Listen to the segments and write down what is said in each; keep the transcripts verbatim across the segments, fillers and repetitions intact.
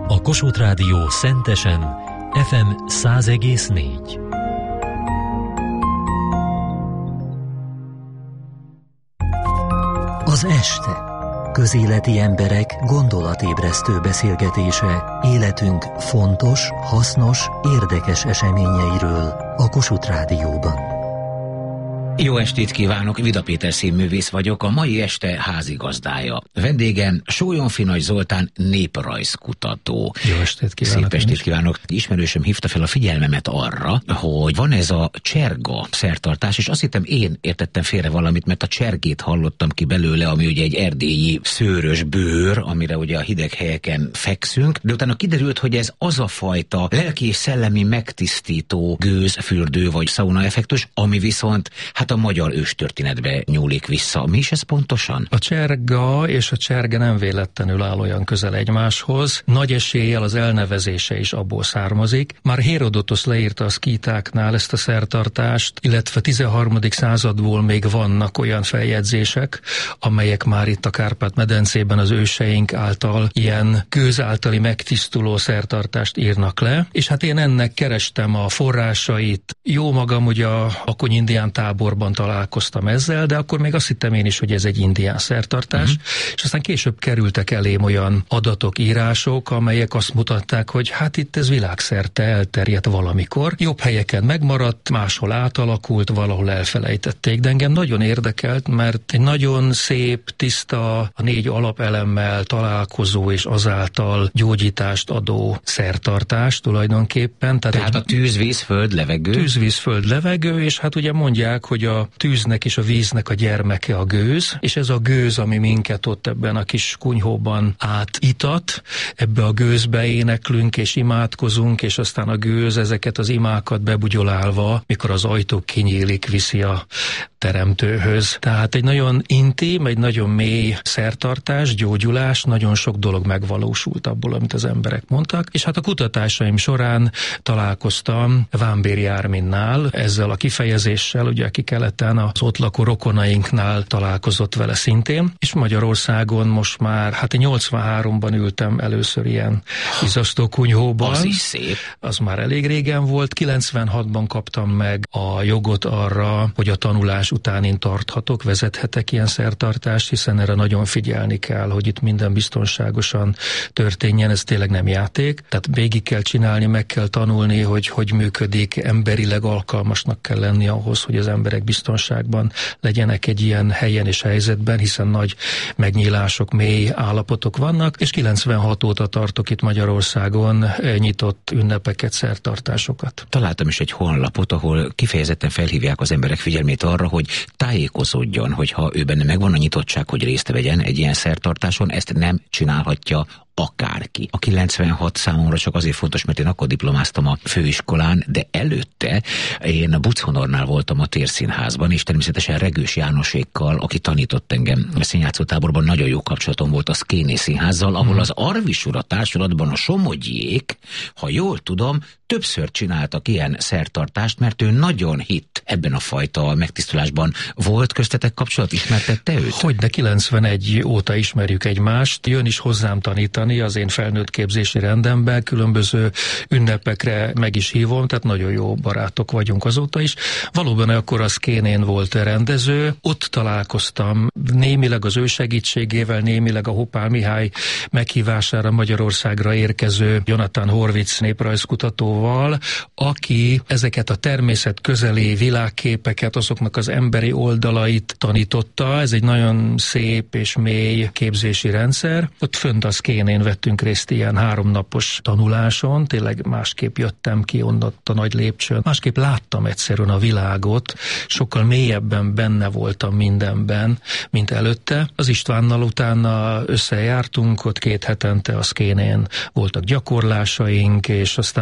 A Kossuth Rádió Szentesen ef em száz egész négy. Az este. Közéleti emberek gondolatébresztő beszélgetése életünk fontos, hasznos, érdekes eseményeiről a Kossuth Rádióban. Jó estét kívánok, Vida Péter színművész vagyok, a mai este házigazdája. Vendégem Sólyonfi Nagy Zoltán néprajzkutató. Jó estét kívánok. Szép estét kívánok. Ismerősöm hívta fel a figyelmemet arra, hogy van ez a cserga szertartás, és azt hittem én értettem félre valamit, mert a csergét hallottam ki belőle, ami ugye egy erdélyi szőrös bőr, amire ugye a hideg helyeken fekszünk, de utána kiderült, hogy ez az a fajta lelki és szellemi megtisztító gőz, fürdő vagy szauna effektus, ami viszont hát a magyar őstörténetbe nyúlik vissza. Mi is ez pontosan? A cserga és a cserge nem véletlenül áll olyan közel egymáshoz. Nagy eséllyel az elnevezése is abból származik. Már Hérodotosz leírta a szkítáknál ezt a szertartást, illetve tizenharmadik századból még vannak olyan feljegyzések, amelyek már itt a Kárpát-medencében az őseink által ilyen gőz általi megtisztuló szertartást írnak le. És hát én ennek kerestem a forrásait. Jó magam, ugye a Akony indián tábor találkoztam ezzel, de akkor még azt hittem én is, hogy ez egy indián szertartás, uh-huh. és aztán később kerültek elém olyan adatok, írások, amelyek azt mutatták, hogy hát itt ez világszerte elterjedt valamikor. Jobb helyeken megmaradt, máshol átalakult, valahol elfelejtették, de engem nagyon érdekelt, mert egy nagyon szép, tiszta, a négy alapelemmel találkozó és azáltal gyógyítást adó szertartás tulajdonképpen. Tehát, Tehát egy a tűz, víz, föld, levegő? Tűz, víz, föld, levegő, és hát ugye mondják, hogy a tűznek és a víznek a gyermeke a gőz, és ez a gőz, ami minket ott ebben a kis kunyhóban átitat, ebbe a gőzbe éneklünk és imádkozunk, és aztán a gőz ezeket az imákat bebugyolálva, mikor az ajtó kinyílik, viszi a teremtőhöz. Tehát egy nagyon intim, egy nagyon mély szertartás, gyógyulás, nagyon sok dolog megvalósult abból, amit az emberek mondtak, és hát a kutatásaim során találkoztam Vámbéry Árminnál ezzel a kifejezéssel, ugye aki keleten az ott lakó rokonainknál találkozott vele szintén, és Magyarországon most már, hát én nyolcvanháromban ültem először ilyen izasztó kunyhóban. Az is szép. Az már elég régen volt, kilencvenhatban kaptam meg a jogot arra, hogy a tanulás után én tarthatok, vezethetek ilyen szertartást, hiszen erre nagyon figyelni kell, hogy itt minden biztonságosan történjen, ez tényleg nem játék, tehát végig kell csinálni, meg kell tanulni, hogy hogy működik, emberileg alkalmasnak kell lenni ahhoz, hogy az emberek biztonságban legyenek egy ilyen helyen és helyzetben, hiszen nagy megnyílások, mély állapotok vannak, és kilencvenhat óta tartok itt Magyarországon nyitott ünnepeket, szertartásokat. Találtam is egy honlapot, ahol kifejezetten felhívják az emberek figyelmét arra, hogy tájékozódjon, hogyha ő benne megvan a nyitottság, hogy részt vegyen egy ilyen szertartáson, ezt nem csinálhatja akárki. A kilencvenhat számomra csak azért fontos, mert én akkor diplomáztam a főiskolán, de előtte én a Buchhonornál voltam a Térszínházban, és természetesen Regős Jánosékkal, aki tanított engem a színjátszótáborban, nagyon jó kapcsolatom volt a Szkéné Színházzal, ahol az Arvisura társulatban a Somogyiék, ha jól tudom, többször csináltak ilyen szertartást, mert ő nagyon hitt ebben a fajta megtisztulásban. Volt köztetek kapcsolat? Ismertette őt? Hogyne, kilencvenegy óta ismerjük egymást. Jön is hozzám tanítani az én felnőtt képzési rendemben, különböző ünnepekre meg is hívom, tehát nagyon jó barátok vagyunk azóta is. Valóban akkor a Szkénén volt rendező, ott találkoztam némileg az ő segítségével, némileg a Hoppál Mihály meghívására Magyarországra érkező Jonathan Horvitz néprajzkutatóval, aki ezeket a természet közeli világképeket, azoknak az emberi oldalait tanította. Ez egy nagyon szép és mély képzési rendszer. Ott fönt a Szkénén vettünk részt ilyen háromnapos tanuláson, tényleg másképp jöttem ki onnott a nagy lépcsőn. Másképp láttam egyszerűen a világot, sokkal mélyebben benne voltam mindenben, mint előtte. Az Istvánnal utána összejártunk, ott két hetente a Szkénén voltak gyakorlásaink, és aztán abból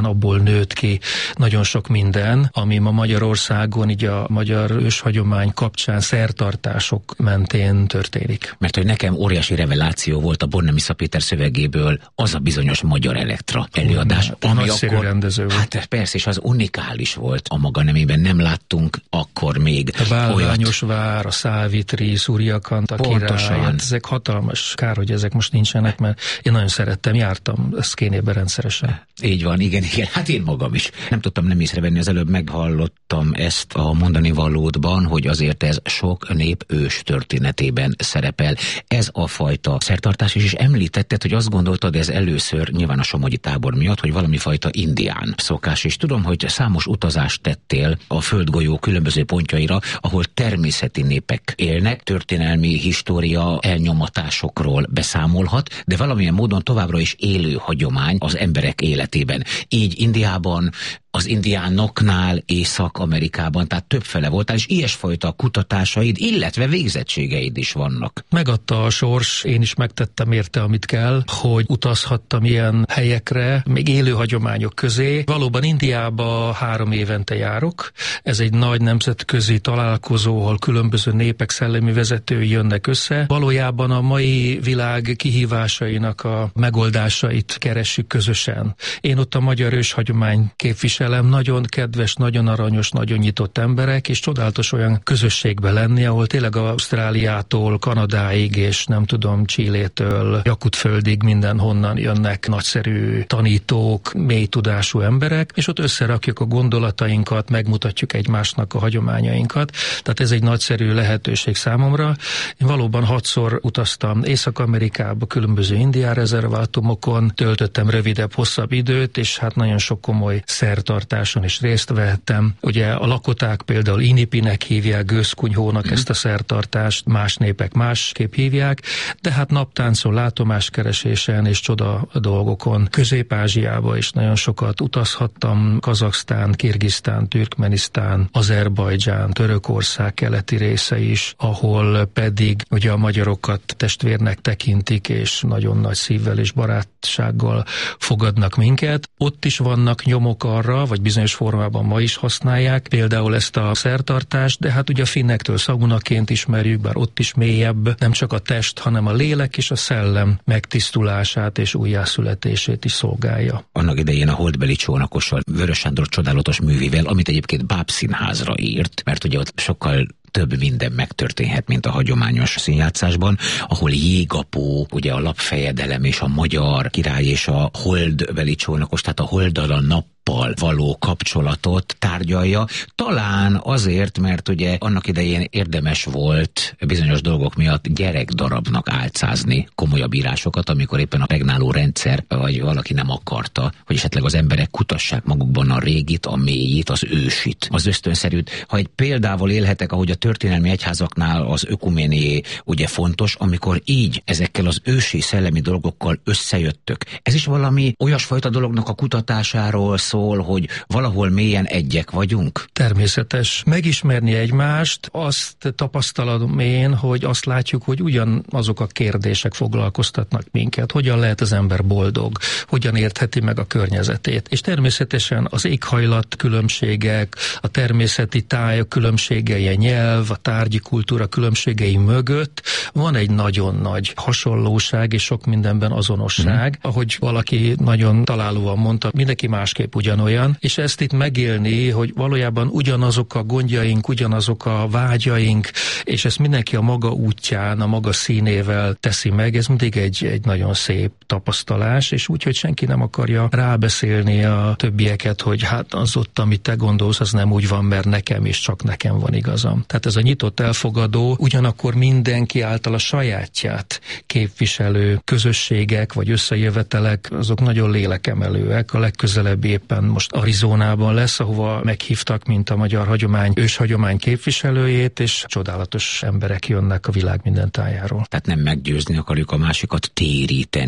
nőtt ki nagyon sok minden, ami ma Magyarországon így a magyar őshagyomány kapcsán szertartások mentén történik. Mert hogy nekem óriási reveláció volt a Bornemisza Péter szövegéből az a bizonyos Magyar Elektra előadás. Hú, ami nagyszerű akkor, rendező volt. Hát persze, és az unikális volt a maga nemében, nem láttunk akkor még a Bálványos vár, a Szávitri, Szúriakant, a Király, hát ezek hatalmas, kár, hogy ezek most nincsenek, mert én nagyon szerettem, jártam szkénében rendszeresen. Így van, igen, igen, hát én magam is. Nem tudtam nem észrevenni, az előbb meghallottam ezt a mondani valódban, hogy azért ez sok nép ős történetében szerepel. Ez a fajta szertartás is, és említetted, hogy azt gondoltad, ez először nyilván a somogyi tábor miatt, hogy valami fajta indián szokás, és tudom, hogy számos utazást tettél a földgolyó különböző pontjaira, ahol természeti népek élnek, történelmi história elnyomatásokról beszámolhat, de valamilyen módon továbbra is élő hagyomány az emberek életében. Így Indiában, az indiánoknál, Észak-Amerikában, tehát többfele voltál, és ilyesfajta kutatásaid, illetve végzettségeid is vannak. Megadta a sors, én is megtettem érte, amit kell, hogy utazhattam ilyen helyekre, még élő hagyományok közé. Valóban Indiába három évente járok. Ez egy nagy nemzetközi találkozó, ahol különböző népek szellemi vezetői jönnek össze. Valójában a mai világ kihívásainak a megoldásait keressük közösen. Én ott a magyar őshagyomány képviselő, nagyon kedves, nagyon aranyos, nagyon nyitott emberek, és csodálatos olyan közösségben lenni, ahol tényleg Ausztráliától, Kanadáig, és nem tudom, Chilétől, Jakutföldig mindenhonnan jönnek nagyszerű tanítók, mély tudású emberek, és ott összerakjuk a gondolatainkat, megmutatjuk egymásnak a hagyományainkat. Tehát ez egy nagyszerű lehetőség számomra. Én valóban hatszor utaztam Észak-Amerikába, különböző indián rezervátumokon, töltöttem rövidebb, hosszabb időt, és hát nagyon sok komoly szertartáson is részt vehettem. Ugye a lakoták például Inipinek hívják, gőzkunyhónak ezt a szertartást, más népek másképp hívják, de hát naptáncon, látomáskeresésen és csoda dolgokon. Közép-Ázsiába is nagyon sokat utazhattam, Kazaksztán, Kirgisztán, Türkmenisztán, Azerbajdzsán, Törökország keleti része is, ahol pedig ugye a magyarokat testvérnek tekintik, és nagyon nagy szívvel és barátsággal fogadnak minket. Ott is vannak nyomok arra, vagy bizonyos formában ma is használják, például ezt a szertartást, de hát ugye a finnektől szagunaként ismerjük, bár ott is mélyebb, nem csak a test, hanem a lélek és a szellem megtisztulását és újjászületését is szolgálja. Annak idején a Holdbeli csónakossal, Vörös Sándor csodálatos művével, amit egyébként bábszínházra írt, mert ugye ott sokkal több minden megtörténhet, mint a hagyományos színjátszásban, ahol jégapó, ugye a lapfejedelem és a magyar király és a holdbeli csónakos, tehát a holddal, a nappal való kapcsolatot tárgyalja. Talán azért, mert ugye annak idején érdemes volt bizonyos dolgok miatt gyerekdarabnak álcázni komolyabb írásokat, amikor éppen a regnáló rendszer, vagy valaki nem akarta, hogy esetleg az emberek kutassák magukban a régit, a mélyit, az ősit, az ösztönszerűt. Ha egy példával élhetek, ahogy a történelmi egyházaknál az ökuménié ugye fontos, amikor így ezekkel az ősi szellemi dolgokkal összejöttök. Ez is valami olyasfajta dolognak a kutatásáról szól, hogy valahol mélyen egyek vagyunk? Természetes. Megismerni egymást, azt tapasztalom én, hogy azt látjuk, hogy ugyanazok a kérdések foglalkoztatnak minket. Hogyan lehet az ember boldog? Hogyan értheti meg a környezetét? És természetesen az éghajlat különbségek, a természeti táj különbségei, a nyelv, a tárgyi kultúra különbségei mögött van egy nagyon nagy hasonlóság és sok mindenben azonosság. Mm. Ahogy valaki nagyon találóan mondta, mindenki másképp ugyanolyan, és ezt itt megélni, hogy valójában ugyanazok a gondjaink, ugyanazok a vágyaink, és ezt mindenki a maga útján, a maga színével teszi meg, ez mindig egy, egy nagyon szép tapasztalás, és úgy, hogy senki nem akarja rábeszélni a többieket, hogy hát az ott, amit te gondolsz, az nem úgy van, mert nekem is csak nekem van igazam. Tehát ez a nyitott elfogadó, ugyanakkor mindenki által a sajátját képviselő közösségek vagy összejövetelek, azok nagyon lélekemelőek. A legközelebbi éppen most Arizonában lesz, ahova meghívtak, mint a magyar hagyomány, őshagyomány képviselőjét, és csodálatos emberek jönnek a világ minden tájáról. Tehát nem meggyőzni akarjuk a másikat, téríteni,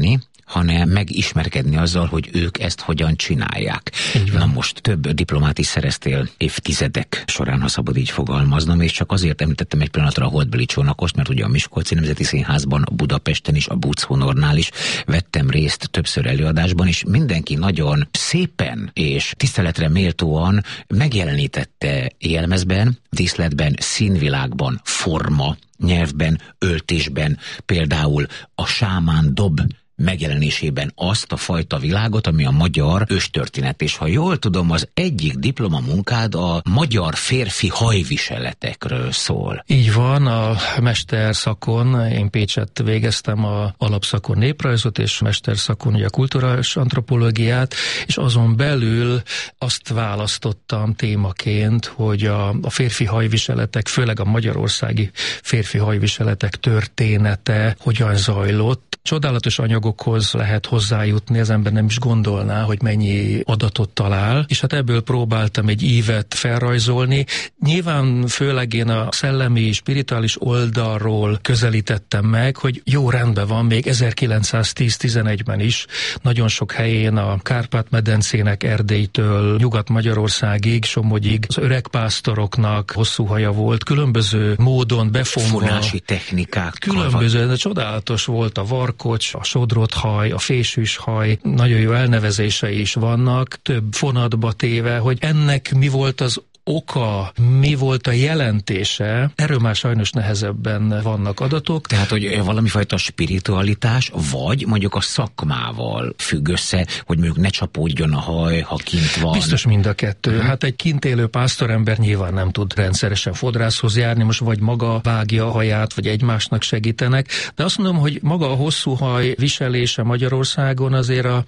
hanem megismerkedni azzal, hogy ők ezt hogyan csinálják. Na most több diplomát is szereztél évtizedek során, ha szabad így fogalmaznom, és csak azért említettem egy pillanatra a holdbeli csónakost, mert ugye a Miskolci Nemzeti Színházban, a Budapesten is, a Búc Honornál is vettem részt többször előadásban, és mindenki nagyon szépen és tiszteletre méltóan megjelenítette jelmezben, díszletben, színvilágban, forma, nyelvben, öltésben, például a sámán dob megjelenésében azt a fajta világot, ami a magyar őstörténet. És ha jól tudom, az egyik diplomamunkád a magyar férfi hajviseletekről szól. Így van, a mesterszakon, én Pécsett végeztem a alapszakon néprajzot, és mesterszakon ugye a kulturális antropológiát, és azon belül azt választottam témaként, hogy a, a férfi hajviseletek, főleg a magyarországi férfi hajviseletek története hogyan zajlott. Csodálatos anyagokhoz lehet hozzájutni, az ember nem is gondolná, hogy mennyi adatot talál, és hát ebből próbáltam egy ívet felrajzolni. Nyilván főleg én a szellemi, spirituális oldalról közelítettem meg, hogy jó, rendben van, még ezerkilencszáztíz-tizenegyben is nagyon sok helyén a Kárpát-medencének Erdélytől Nyugat-Magyarországig, Somogyig az öregpásztoroknak hosszú haja volt, különböző módon befonva. Fonási technikák. Különböző, de csodálatos volt a var Kocs, a sodrott haj, a fésűs haj, nagyon jó elnevezései is vannak, több fonatba téve, hogy ennek mi volt az oka, mi volt a jelentése, erről már sajnos nehezebben vannak adatok. Tehát, hogy valami fajta spiritualitás, vagy mondjuk a szakmával függ össze, hogy mondjuk ne csapódjon a haj, ha kint van. Biztos mind a kettő. Hmm. Hát egy kint élő pásztorember nyilván nem tud rendszeresen fodrászhoz járni, most vagy maga vágja a haját, vagy egymásnak segítenek, de azt mondom, hogy maga a hosszú haj viselése Magyarországon azért a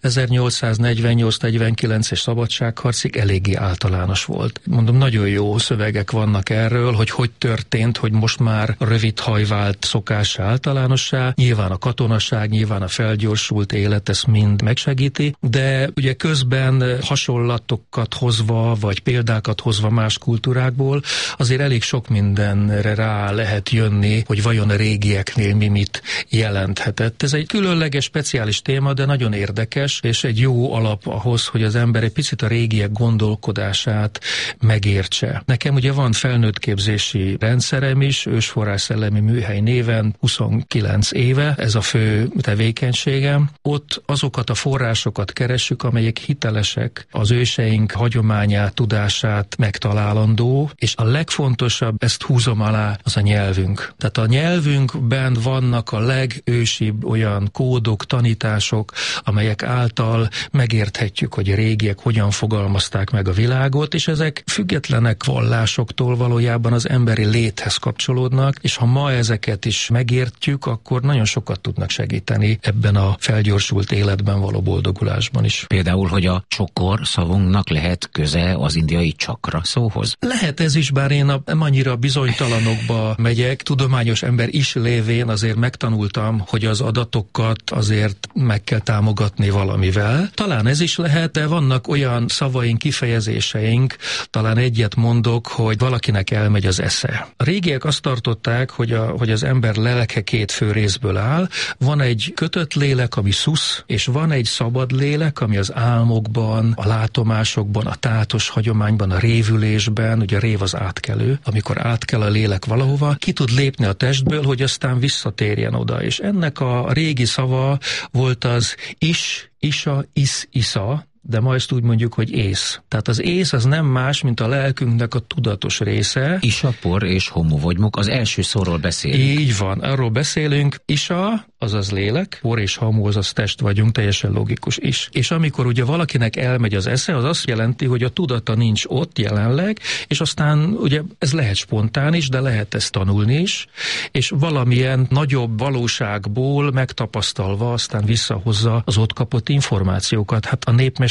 ezernyolcszáznegyvennyolc-negyvenkilences szabadságharcig eléggé általános volt. Mondom, nagyon jó szövegek vannak erről, hogy hogy történt, hogy most már a rövid haj vált szokássá, általánossá. Nyilván a katonaság, nyilván a felgyorsult élet ezt mind megsegíti, de ugye közben hasonlatokat hozva, vagy példákat hozva más kultúrákból, azért elég sok mindenre rá lehet jönni, hogy vajon a régieknél mi mit jelenthetett. Ez egy különleges, speciális téma, de nagyon érdekes, és egy jó alap ahhoz, hogy az ember egy picit a régiek gondolkodását megértse. Nekem ugye van felnőttképzési rendszerem is, Ősforrás Szellemi Műhely néven huszonkilenc éve, ez a fő tevékenységem. Ott azokat a forrásokat keressük, amelyek hitelesek, az őseink hagyományát, tudását megtalálandó, és a legfontosabb, ezt húzom alá, az a nyelvünk. Tehát a nyelvünkben vannak a legősibb olyan kódok, tanítások, amelyek által megérthetjük, hogy a régiek hogyan fogalmazták meg a világot, és ezek függetlenek vallásoktól valójában az emberi léthez kapcsolódnak, és ha ma ezeket is megértjük, akkor nagyon sokat tudnak segíteni ebben a felgyorsult életben való boldogulásban is. Például, hogy a csokor szavunknak lehet köze az indiai csakra szóhoz? Lehet ez is, bár én annyira bizonytalanokba megyek. Tudományos ember is lévén azért megtanultam, hogy az adatokat azért meg kell támogatni valamivel. Talán ez is lehet, de vannak olyan szavaink, kifejezéseink, talán egyet mondok, hogy valakinek elmegy az esze. A régiek azt tartották, hogy, a, hogy az ember lelke két fő részből áll. Van egy kötött lélek, ami szusz, és van egy szabad lélek, ami az álmokban, a látomásokban, a tátos hagyományban, a révülésben, ugye a rév az átkelő, amikor átkel a lélek valahova, ki tud lépni a testből, hogy aztán visszatérjen oda. És ennek a régi szava volt az is, isa, is, isza, de ma ezt úgy mondjuk, hogy ész. Tehát az ész az nem más, mint a lelkünknek a tudatos része. Isa, por és homo vagymok, az első szóról beszélünk. Így van, arról beszélünk. Isa, azaz lélek, por és homo, azaz test vagyunk, teljesen logikus is. És amikor ugye valakinek elmegy az esze, az azt jelenti, hogy a tudata nincs ott jelenleg, és aztán ugye ez lehet spontán is, de lehet ezt tanulni is, és valamilyen nagyobb valóságból megtapasztalva aztán visszahozza az ott kapott információkat. Hát a népmes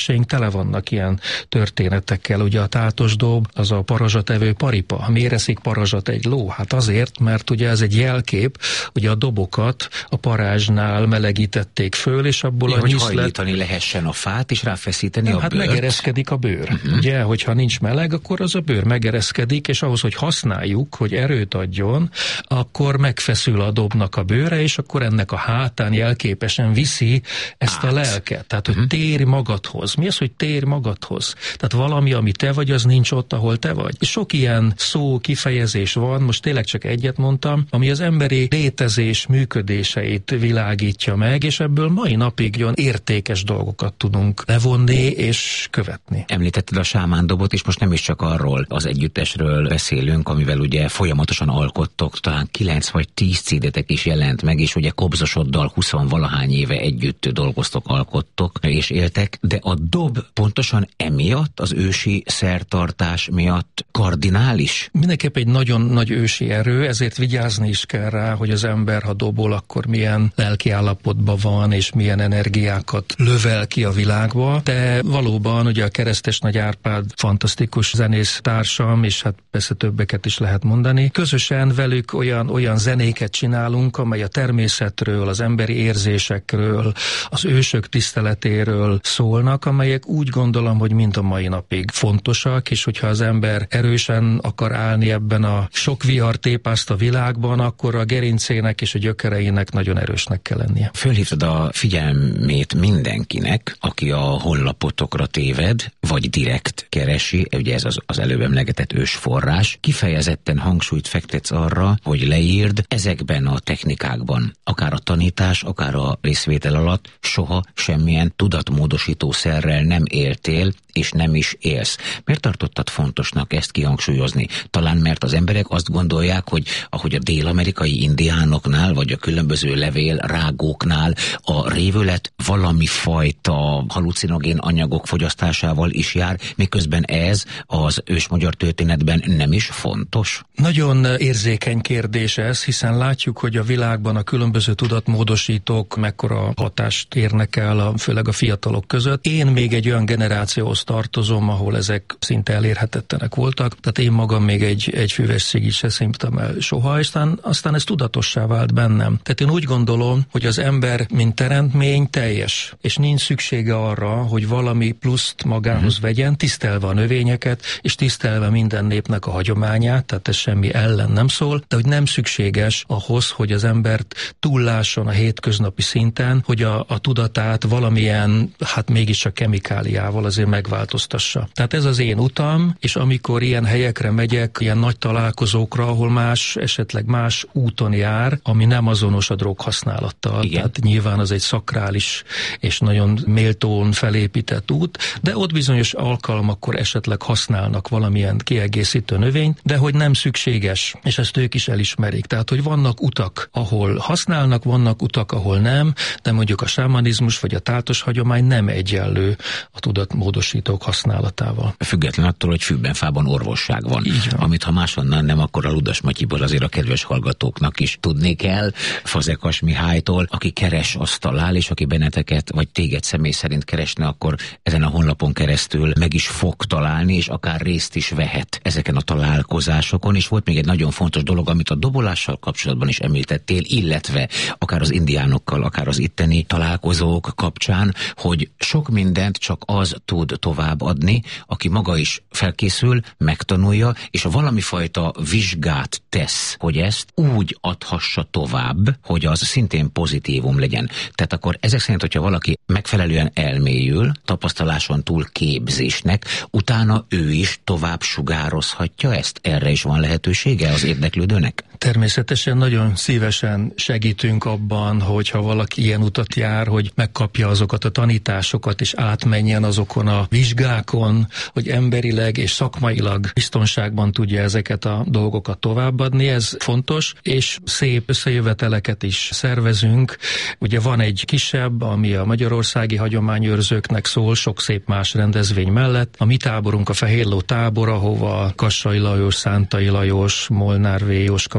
településeink tele vannak ilyen történetekkel. Ugye a tátosdob, az a parazsatevő paripa. Miért eszik parazsat egy ló? Hát azért, mert ugye ez egy jelkép, ugye a dobokat a parázsnál melegítették föl, és abból ja, a hogy nyiszlet... hajlítani lehessen a fát, és ráfeszíteni nem, a hát bőrt. megereszkedik a bőr. Uh-huh. Ugye, hogyha nincs meleg, akkor az a bőr megereszkedik, és ahhoz, hogy használjuk, hogy erőt adjon, akkor megfeszül a dobnak a bőre, és akkor ennek a hátán jelképesen viszi ezt Át. a lelket. Tehát, hogy uh-huh. térj magadhoz. Mi az, hogy térj magadhoz? Tehát valami, ami te vagy, az nincs ott, ahol te vagy. És sok ilyen szó, kifejezés van, most tényleg csak egyet mondtam, ami az emberi létezés működéseit világítja meg, és ebből mai napig olyan értékes dolgokat tudunk levonni és követni. Említetted a sámándobot, és most nem is csak arról az együttesről beszélünk, amivel ugye folyamatosan alkottok, talán kilenc vagy tíz cédetek is jelent meg, és ugye Kobzosoddal huszonvalahány éve együtt dolgoztok, alkottok és éltek, de a dob pontosan emiatt, az ősi szertartás miatt kardinális? Mindenképp egy nagyon nagy ősi erő, ezért vigyázni is kell rá, hogy az ember, ha dobol, akkor milyen lelki állapotban van, és milyen energiákat lövel ki a világba. De valóban ugye a Keresztes Nagy Árpád fantasztikus zenész társam, és hát persze többeket is lehet mondani. Közösen velük olyan, olyan zenéket csinálunk, amely a természetről, az emberi érzésekről, az ősök tiszteletéről szólnak, amelyek úgy gondolom, hogy mind a mai napig fontosak, és hogyha az ember erősen akar állni ebben a sok vihar tépászt a világban, akkor a gerincének és a gyökereinek nagyon erősnek kell lennie. Fölhívtad a figyelmét mindenkinek, aki a honlapotokra téved, vagy direkt keresi, ugye ez az, az előbb emlegetett ősforrás, kifejezetten hangsúlyt fektetsz arra, hogy leírd ezekben a technikákban, akár a tanítás, akár a részvétel alatt soha semmilyen tudatmódosító szerrel nem éltél, és nem is élsz. Miért tartottad fontosnak ezt kihangsúlyozni? Talán mert az emberek azt gondolják, hogy ahogy a dél-amerikai indiánoknál, vagy a különböző levél rágóknál a révület valami fajta halucinogén anyagok fogyasztásával is jár, miközben ez az ősmagyar történetben nem is fontos? Nagyon érzékeny kérdés ez, hiszen látjuk, hogy a világban a különböző tudatmódosítók mekkora hatást érnek el, a, főleg a fiatalok között. Én még egy olyan generációhoz tartozom, ahol ezek szinte elérhetetlenek voltak, tehát én magam még egy, egy füves cigit se szívtam el soha, és aztán, aztán ez tudatossá vált bennem. Tehát én úgy gondolom, hogy az ember, mint teremtmény teljes, és nincs szüksége arra, hogy valami pluszt magához uh-huh. vegyen, tisztelve a növényeket, és tisztelve minden népnek a hagyományát, tehát ez semmi ellen nem szól, de hogy nem szükséges ahhoz, hogy az embert túllásson a hétköznapi szinten, hogy a, a tudatát valamilyen, hát mégiscsak kemikáliával azért megváltoztassa. Tehát ez az én utam, és amikor ilyen helyekre megyek, ilyen nagy találkozókra, ahol más, esetleg más úton jár, ami nem azonos a droghasználattal. Igen. Tehát nyilván az egy szakrális és nagyon méltón felépített út, de ott bizonyos alkalmakkor esetleg használnak valamilyen kiegészítő növényt, de hogy nem szükséges, és ezt ők is elismerik. Tehát, hogy vannak utak, ahol használnak, vannak utak, ahol nem, de mondjuk a sámanizmus vagy a tátos hagyomány nem egyenlő a tudatmódosítók használatával. Független attól, hogy fűben fában orvosság van, amit ha máshonnan nem, akkor a Ludas Matyiból azért a kedves hallgatóknak is tudni kell, Fazekas Mihálytól, aki keres, azt talál, és aki benneteket, vagy téged személy szerint keresne, akkor ezen a honlapon keresztül meg is fog találni, és akár részt is vehet ezeken a találkozásokon, és volt még egy nagyon fontos dolog, amit a dobolással kapcsolatban is említettél, illetve akár az indiánokkal, akár az itteni találkozók kapcsán, hogy sok mindent csak az tud továbbadni, aki maga is felkészül, megtanulja, és valami fajta vizsgát tesz, hogy ezt úgy adhassa tovább, hogy az szintén pozitívum legyen. Tehát akkor ezek szerint, hogyha valaki megfelelően elmélyül, tapasztaláson túl képzésnek, utána ő is tovább sugározhatja ezt? Erre is van lehetősége az érdeklődőnek? Természetesen nagyon szívesen segítünk abban, hogyha valaki ilyen utat jár, hogy megkapja azokat a tanításokat, és átmenjen azokon a vizsgákon, hogy emberileg és szakmailag biztonságban tudja ezeket a dolgokat továbbadni. Ez fontos, és szép összejöveteleket is szervezünk. Ugye van egy kisebb, ami a magyarországi hagyományőrzőknek szól, sok szép más rendezvény mellett. A mi táborunk a Fehérló tábor, ahova Kassai Lajos, Szántai Lajos, Molnár V. Jóska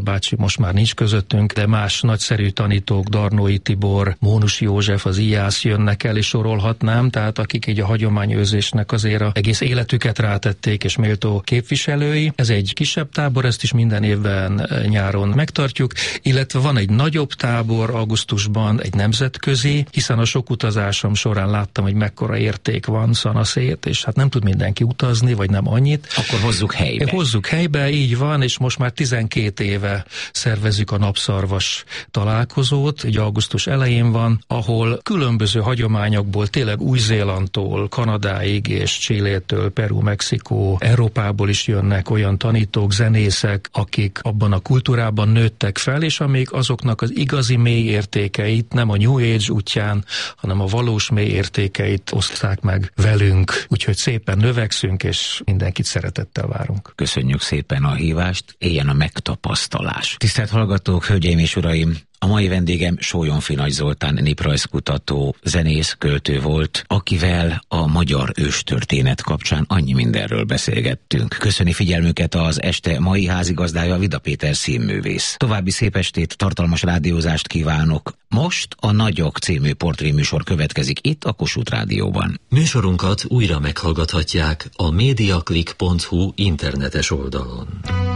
bácsi most már nincs közöttünk, de más nagyszerű tanítók, Darnói Tibor, Mónus József, az Ijász jönnek el, és sorolhatnám, tehát akik így a hagyományőrzésnek azért a egész életüket rátették, és méltó képviselői. Ez egy kisebb tábor, ezt is minden évben nyáron megtartjuk, illetve van egy nagyobb tábor augusztusban, egy nemzetközi, hiszen a sok utazásom során láttam, hogy mekkora érték van szanaszét, és hát nem tud mindenki utazni, vagy nem annyit. Akkor hozzuk helybe. Hozzuk helybe, így van, és most már tizenkét éve szervezzük a napszarvas találkozót, ugye augusztus elején van, ahol különböző hagyományokból, tényleg Új-Zélandtól, Kanadáig és Chilétől, Peru, Mexikó, Európából is jönnek olyan tanítók, zenészek, akik abban a kultúrában nőttek fel, és amik azoknak az igazi mély értékeit nem a New Age útján, hanem a valós mély értékeit oszták meg velünk. Úgyhogy szépen növekszünk, és mindenkit szeretettel várunk. Köszönjük szépen a hívást, éljen a megtapasztalás. Tisztelt hallgatók, hölgyeim és uraim! A mai vendégem Sólyomfi Nagy Zoltán néprajzkutató, zenész, költő volt, akivel a magyar őstörténet kapcsán annyi mindenről beszélgettünk. Köszöni figyelmüket az este mai házigazdája, Vida Péter színművész. További szép estét, tartalmas rádiózást kívánok. Most a Nagyok című portréműsor következik itt a Kossuth Rádióban. Műsorunkat újra meghallgathatják a mediaclick pont hu internetes oldalon.